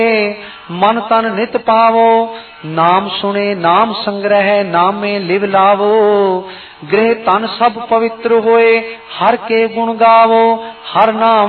मन तन नित पावो, नाम सुने नाम संग्रह नामे लिव लावो। गृह तन सब पवित्र होए, हर के गुण गावो, हर नाम